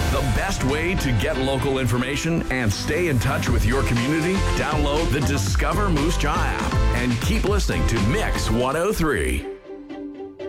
The best way to get local information and stay in touch with your community? Download the Discover Moose Jaw app and keep listening to Mix 103.